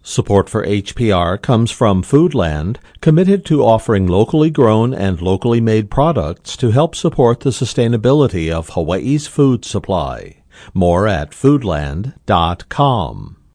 Support for HPR comes from Foodland, committed to offering locally grown and locally made products to help support the sustainability of Hawaii's food supply. More at foodland.com.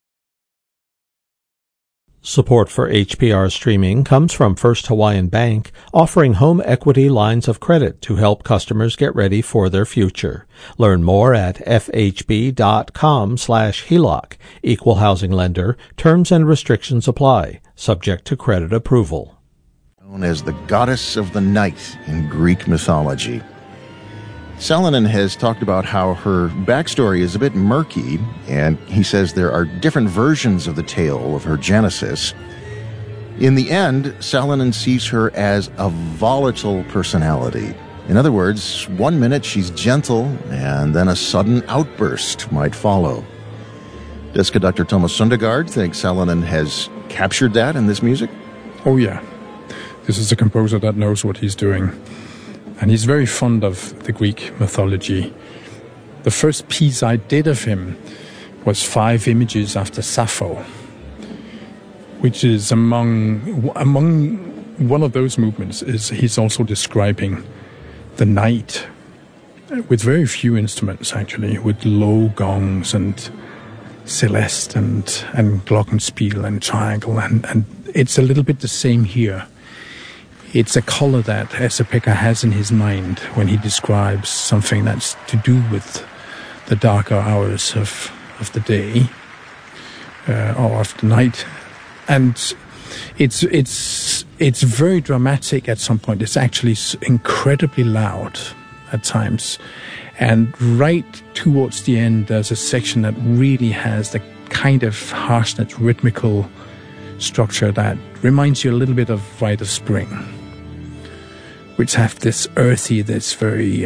Support for HPR streaming comes from First Hawaiian Bank, offering home equity lines of credit to help customers get ready for their future. Learn more at fhb.com/HELOC. Equal housing lender. Terms and restrictions apply. Subject to credit approval. Known as the goddess of the night in Greek mythology. Salonen has talked about how her backstory is a bit murky, and he says there are different versions of the tale of her genesis. In the end, Salonen sees her as a volatile personality. In other words, one minute she's gentle, and then a sudden outburst might follow. Desk conductor Thomas Sundergaard thinks Salonen has captured that in this music? Oh yeah, this is a composer that knows what he's doing. And he's very fond of the Greek mythology. The first piece I did of him was 5 images after Sappho, which is among one of those movements is he's also describing the night with very few instruments, actually, with low gongs and celeste and glockenspiel and triangle, and it's a little bit the same here. It's a color that Esa-Pekka has in his mind when he describes something that's to do with the darker hours of the day or of the night. And it's very dramatic at some point. It's actually incredibly loud at times. And right towards the end, there's a section that really has the kind of harshness, rhythmical structure that reminds you a little bit of Rite of Spring, which have this earthy, this very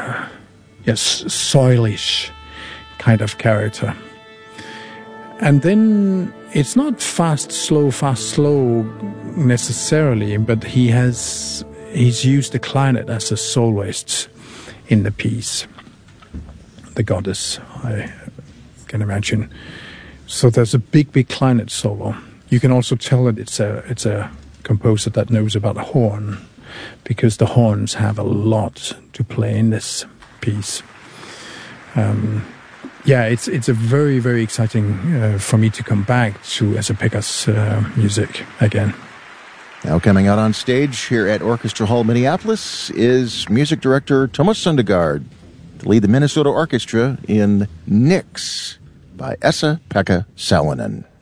soilish kind of character. And then it's not fast, slow necessarily, but he's used the clarinet as a soloist in the piece, the goddess, I can imagine. So there's a big clarinet solo. You can also tell that it's a composer that knows about the horn, because the horns have a lot to play in this piece. It's a very, very exciting for me to come back to Esa-Pekka's music again. Now coming out on stage here at Orchestra Hall, Minneapolis, is music director Thomas Sundergaard to lead the Minnesota Orchestra in Nyx by Esa-Pekka Salonen.